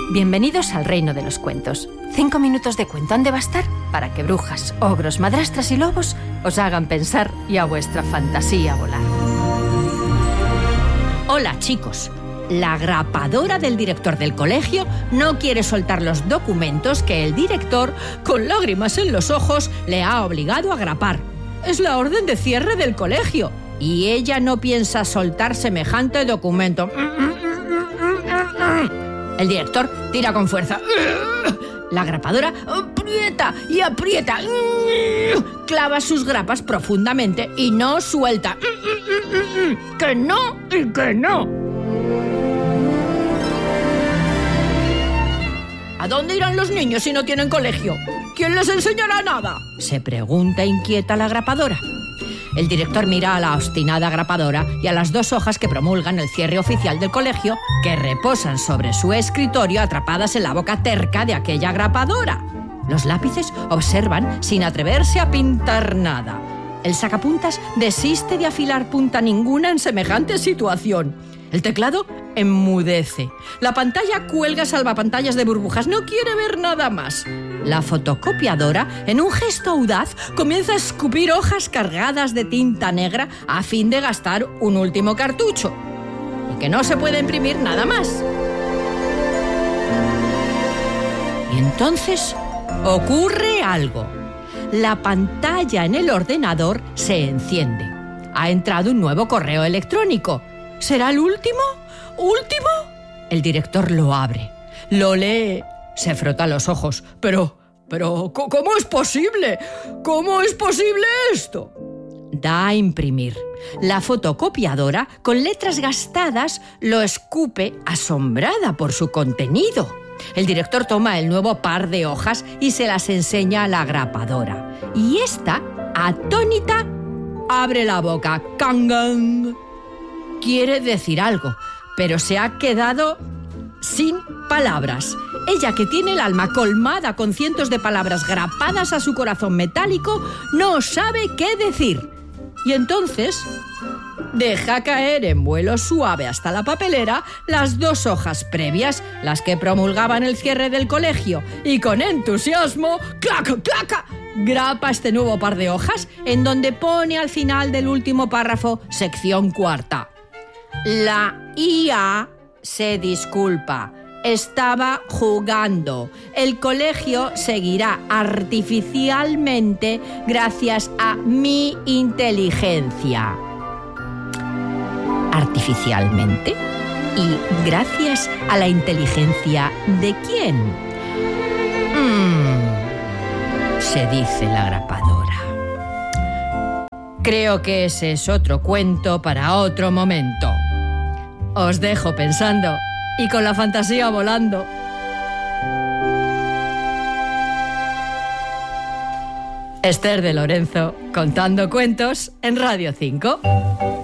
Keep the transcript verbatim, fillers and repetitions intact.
Bienvenidos al reino de los cuentos. Cinco minutos de cuento han de bastar para que brujas, ogros, madrastras y lobos os hagan pensar y a vuestra fantasía volar. Hola, chicos. La grapadora del director del colegio no quiere soltar los documentos que el director, con lágrimas en los ojos, le ha obligado a grapar. Es la orden de cierre del colegio y ella no piensa soltar semejante documento. El director tira con fuerza. La grapadora aprieta y aprieta. Clava sus grapas profundamente y no suelta. ¡Que no y que no! ¿A dónde irán los niños si no tienen colegio? ¿Quién les enseñará nada?, se pregunta inquieta la grapadora. El director mira a la obstinada grapadora y a las dos hojas que promulgan el cierre oficial del colegio, que reposan sobre su escritorio atrapadas en la boca terca de aquella grapadora. Los lápices observan sin atreverse a pintar nada. El sacapuntas desiste de afilar punta ninguna en semejante situación. El teclado enmudece. La pantalla cuelga salvapantallas de burbujas. No quiere ver nada más. La fotocopiadora, en un gesto audaz, comienza a escupir hojas cargadas de tinta negra a fin de gastar un último cartucho. Y que no se puede imprimir nada más. Y entonces ocurre algo. La pantalla en el ordenador se enciende. Ha entrado un nuevo correo electrónico. ¿Será el último? ¿Último? El director lo abre, lo lee, se frota los ojos. Pero, pero, ¿cómo es posible? ¿Cómo es posible esto? Da a imprimir. La fotocopiadora, con letras gastadas, lo escupe asombrada por su contenido. El director toma el nuevo par de hojas y se las enseña a la grapadora. Y esta, atónita, abre la boca. ¡Cangan! Quiere decir algo, pero se ha quedado sin palabras. Ella, que tiene el alma colmada con cientos de palabras grapadas a su corazón metálico, no sabe qué decir. Y entonces deja caer en vuelo suave hasta la papelera las dos hojas previas, las que promulgaban el cierre del colegio, y con entusiasmo, ¡claca, claca!, grapa este nuevo par de hojas, en donde pone al final del último párrafo, sección cuarta. La I A se disculpa. Estaba jugando. El colegio seguirá artificialmente gracias a mi inteligencia. ¿Artificialmente? ¿Y gracias a la inteligencia de quién? Mm, se dice la grapadora. Creo que ese es otro cuento para otro momento. Os dejo pensando y con la fantasía volando. Esther de Lorenzo, contando cuentos en Radio cinco.